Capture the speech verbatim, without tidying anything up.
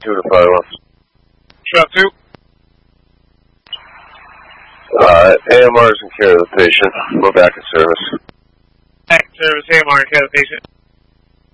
two to five one. Shot two. Uh, A M R is in care of the patient. We're back in service. Back in service, A M R in care of the patient.